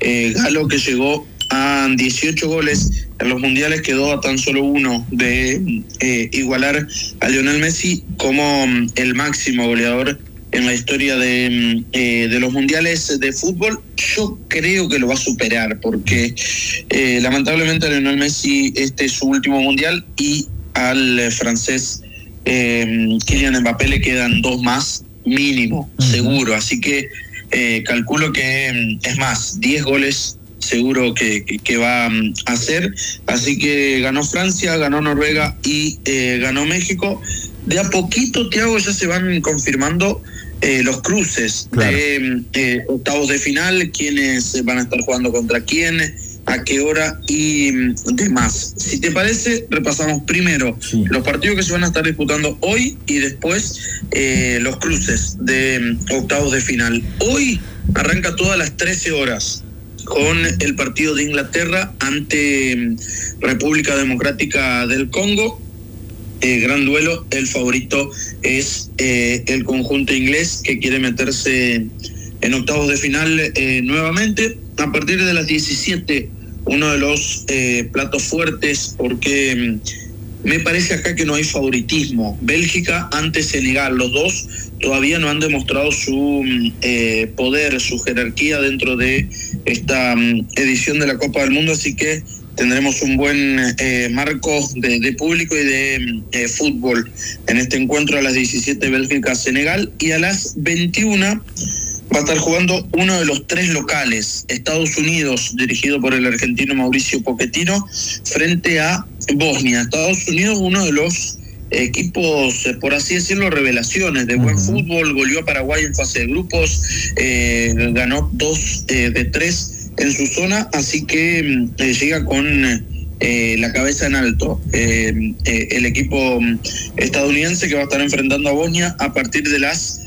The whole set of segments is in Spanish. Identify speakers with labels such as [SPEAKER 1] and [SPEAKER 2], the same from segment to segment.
[SPEAKER 1] Galo, que llegó a 18 goles en los mundiales, quedó a tan solo uno de igualar a Lionel Messi como el máximo goleador en la historia de los mundiales de fútbol. Yo creo que lo va a superar, porque lamentablemente a Lionel Messi este es su último mundial, y al francés Kylian Mbappé le quedan 2 más mínimo, seguro. Así que calculo que es más, 10 goles seguro que va a hacer. Así que ganó Francia, ganó Noruega y ganó México. De a poquito, Thiago, ya se van confirmando los cruces, claro, de octavos de final, quiénes van a estar jugando contra quién, a qué hora y demás. Si te parece, repasamos primero los partidos que se van a estar disputando hoy y después los cruces de octavos de final. Hoy arranca todas las 13 horas con el partido de Inglaterra ante República Democrática del Congo. Gran duelo, el favorito es el conjunto inglés, que quiere meterse en octavos de final nuevamente. A partir de las 17, uno de los platos fuertes, porque me parece acá que no hay favoritismo. Bélgica ante Senegal, los dos todavía no han demostrado su poder, su jerarquía dentro de esta edición de la Copa del Mundo, así que tendremos un buen marco de público y de fútbol en este encuentro. A las 17, Bélgica-Senegal, y a las 21 va a estar jugando uno de los 3 locales, Estados Unidos, dirigido por el argentino Mauricio Pochettino, frente a Bosnia. Estados Unidos, uno de los equipos, por así decirlo, revelaciones de buen fútbol, goleó a Paraguay en fase de grupos, ganó 2 de 3 en su zona, así que llega con la cabeza en alto el equipo estadounidense, que va a estar enfrentando a Bosnia a partir de las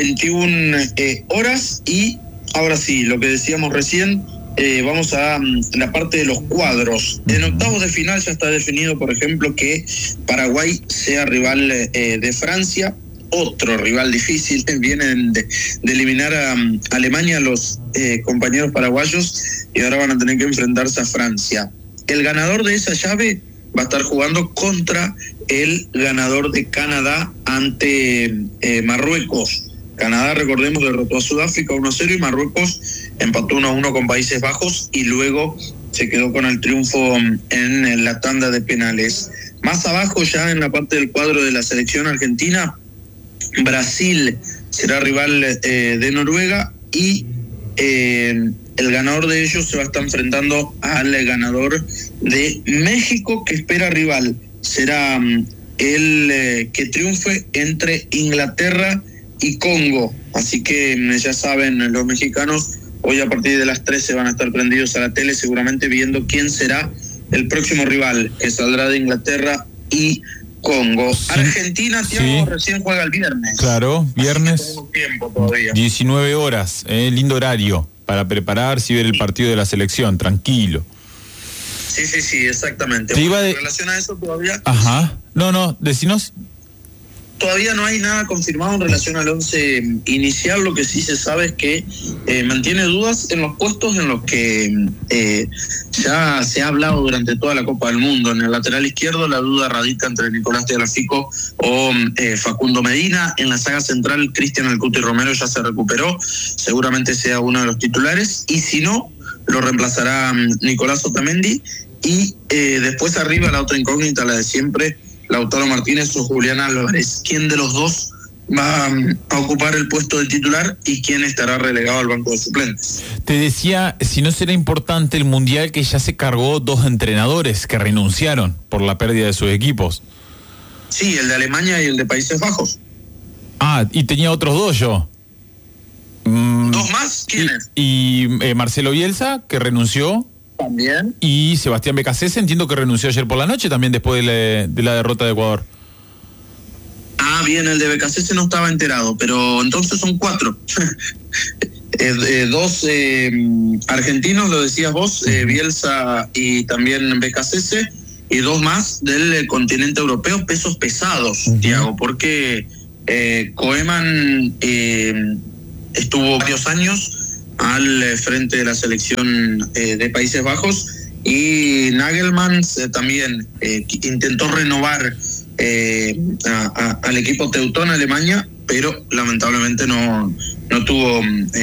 [SPEAKER 1] 21 horas. Y ahora sí, lo que decíamos recién, vamos a la parte de los cuadros. En octavos de final ya está definido, por ejemplo, que Paraguay sea rival de Francia. Otro rival difícil, vienen de eliminar a Alemania los compañeros paraguayos, y ahora van a tener que enfrentarse a Francia. El ganador de esa llave va a estar jugando contra el ganador de Canadá ante Marruecos. Canadá, recordemos, derrotó a Sudáfrica 1-0 y Marruecos empató 1-1 con Países Bajos, y luego se quedó con el triunfo en la tanda de penales. Más abajo, ya en la parte del cuadro de la selección argentina, Brasil será rival de Noruega, y el ganador de ellos se va a estar enfrentando al ganador de México, que espera rival. Será el que triunfe entre Inglaterra y Congo. Así que ya saben, los mexicanos hoy a partir de las 13 van a estar prendidos a la tele, seguramente viendo quién será el próximo rival que saldrá de Inglaterra y Congo. Sí. Argentina, Thiago, recién juega el viernes.
[SPEAKER 2] Claro, viernes.
[SPEAKER 1] Tenemos tiempo todavía.
[SPEAKER 2] 19 horas, lindo horario para prepararse y ver el partido de la selección, tranquilo.
[SPEAKER 1] Sí, exactamente.
[SPEAKER 2] En
[SPEAKER 1] relación a eso todavía...
[SPEAKER 2] Ajá, no, decinos.
[SPEAKER 1] Todavía no hay nada confirmado en relación al 11 inicial. Lo que sí se sabe es que mantiene dudas en los puestos en los que ya se ha hablado durante toda la Copa del Mundo. En el lateral izquierdo la duda radica entre Nicolás Tagliafico o Facundo Medina. En la saga central, Cristian El Cuti Romero ya se recuperó, seguramente sea uno de los titulares, y si no, lo reemplazará Nicolás Otamendi. Y después arriba la otra incógnita, la de siempre, Lautaro Martínez o Julián Álvarez. ¿Quién de los dos va a ocupar el puesto de titular y quién estará relegado al banco de suplentes?
[SPEAKER 2] Te decía, si no será importante el Mundial, que ya se cargó 2 entrenadores que renunciaron por la pérdida de sus equipos.
[SPEAKER 1] Sí, el de Alemania y el de Países Bajos.
[SPEAKER 2] Ah, y tenía otros 2 yo.
[SPEAKER 1] ¿2 más? ¿Quiénes?
[SPEAKER 2] Y Marcelo Bielsa, que renunció.
[SPEAKER 1] También.
[SPEAKER 2] Y Sebastián Becasese, entiendo que renunció ayer por la noche, también después de la derrota de Ecuador.
[SPEAKER 1] Ah, bien, el de Becasese no estaba enterado, pero entonces son 4. 2 argentinos, lo decías vos, Bielsa y también Becasese, y 2 más del continente europeo, pesos pesados, Thiago, porque Koeman estuvo varios años al frente de la selección de Países Bajos. Y Nagelsmann también intentó renovar al equipo teutón Alemania, pero lamentablemente no tuvo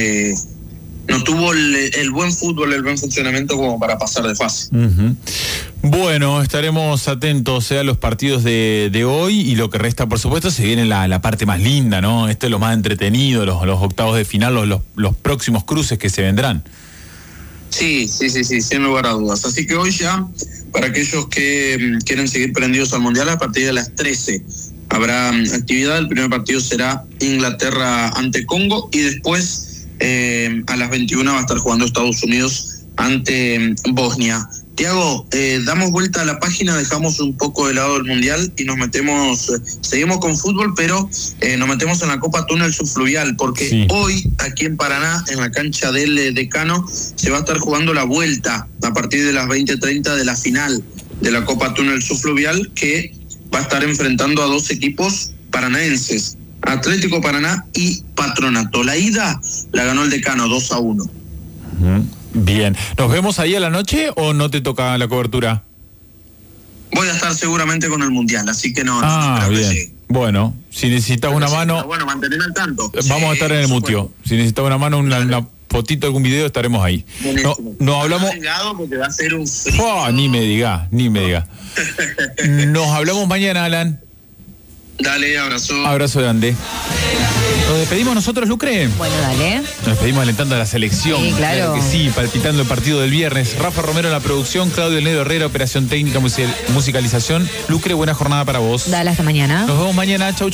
[SPEAKER 1] el buen fútbol, el buen funcionamiento como para pasar de fase.
[SPEAKER 2] Uh-huh. Bueno, estaremos atentos a los partidos de hoy, y lo que resta, por supuesto, se viene la parte más linda, ¿no? Esto es lo más entretenido, los octavos de final, los próximos cruces que se vendrán.
[SPEAKER 1] Sí, sin lugar a dudas. Así que hoy ya, para aquellos que quieren seguir prendidos al Mundial, a partir de las 13 habrá actividad. El primer partido será Inglaterra ante Congo, y después a las 21 va a estar jugando Estados Unidos ante Bosnia. Tiago, damos vuelta a la página, dejamos un poco de lado el Mundial y nos metemos, seguimos con fútbol, pero nos metemos en la Copa Túnel Subfluvial, porque sí, hoy aquí en Paraná, en la cancha del Decano, se va a estar jugando la vuelta a partir de las 20:30 de la final de la Copa Túnel Subfluvial, que va a estar enfrentando a dos equipos paranaenses, Atlético Paraná y Patronato. La ida la ganó el Decano 2-1.
[SPEAKER 2] Bien, ¿nos vemos ahí a la noche o no te toca la cobertura?
[SPEAKER 1] Voy a estar seguramente con el Mundial, así que no.
[SPEAKER 2] Bien. Bueno, si necesitas una mano...
[SPEAKER 1] Bueno, mantener al tanto.
[SPEAKER 2] Vamos a estar en el mutio. Si necesitas una mano, una fotito, algún video, estaremos ahí. No hablamos...
[SPEAKER 1] Porque va a ser un frío.
[SPEAKER 2] Ni me diga. Nos hablamos mañana, Alan.
[SPEAKER 1] Dale, abrazo.
[SPEAKER 2] Abrazo grande. ¿Nos despedimos nosotros, Lucre?
[SPEAKER 3] Bueno, dale.
[SPEAKER 2] Nos despedimos alentando a la selección.
[SPEAKER 3] Sí, claro.
[SPEAKER 2] Que sí, palpitando el partido del viernes. Rafa Romero en la producción, Claudio El Negro Herrera, operación técnica, musicalización. Lucre, buena jornada para vos.
[SPEAKER 3] Dale, hasta mañana.
[SPEAKER 2] Nos vemos mañana. Chau, chau.